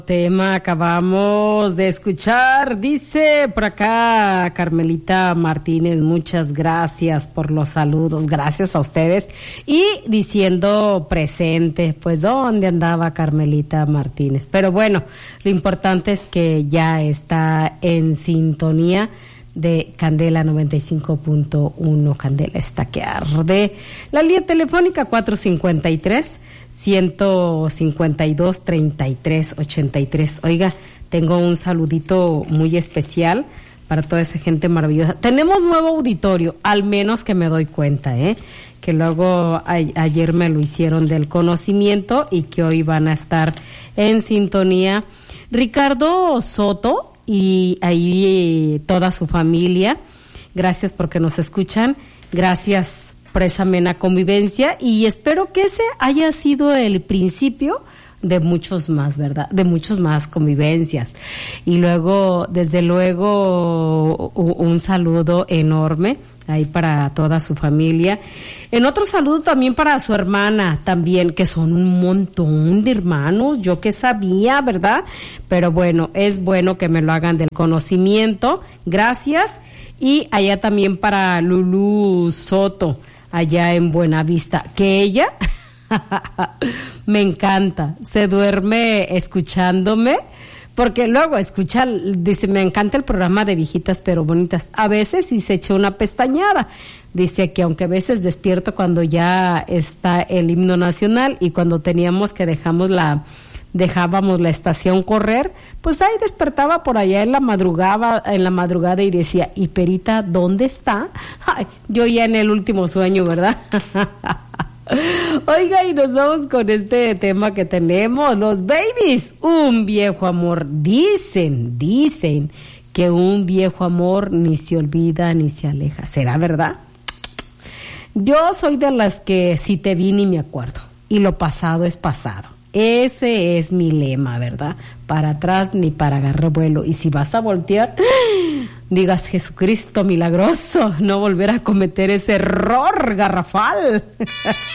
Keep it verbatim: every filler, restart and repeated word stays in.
Tema acabamos de escuchar, dice por acá Carmelita Martínez, muchas gracias por los saludos, gracias a ustedes, y diciendo presente, pues ¿dónde andaba Carmelita Martínez? Pero bueno, lo importante es que ya está en sintonía de Candela noventa y cinco punto uno, Candela está que arde. La línea telefónica cuatro cincuenta y tres, ciento cincuenta y dos, treinta y tres ochenta y tres. Oiga, tengo un saludito muy especial para toda esa gente maravillosa. Tenemos nuevo auditorio, al menos que me doy cuenta, ¿eh? Que luego a, ayer me lo hicieron del conocimiento y que hoy van a estar en sintonía. Ricardo Soto y ahí toda su familia, gracias porque nos escuchan, gracias por esa amena convivencia y espero que ese haya sido el principio de muchos más, ¿verdad? De muchos más convivencias. Y luego, desde luego, un saludo enorme ahí para toda su familia. En otro saludo también para su hermana, también, que son un montón de hermanos, yo que sabía, ¿verdad? Pero bueno, es bueno que me lo hagan del conocimiento. Gracias. Y allá también para Lulú Soto, allá en Buenavista, que ella me encanta, se duerme escuchándome, porque luego escucha, dice, me encanta el programa de viejitas pero bonitas, a veces sí se echa una pestañada, dice que aunque a veces despierto cuando ya está el himno nacional y cuando teníamos que dejamos la dejábamos la estación correr, pues ahí despertaba por allá en la madrugada, en la madrugada y decía, ¿y Perita dónde está? Ay, yo ya en el último sueño, ¿verdad? Oiga, y nos vamos con este tema que tenemos, los babies, un viejo amor. Dicen, dicen que un viejo amor ni se olvida ni se aleja. ¿Será verdad? Yo soy de las que si te vi ni me acuerdo, y lo pasado es pasado. Ese es mi lema, ¿verdad? Para atrás ni para agarrar vuelo. Y si vas a voltear, digas, Jesucristo milagroso, no volver a cometer ese error garrafal.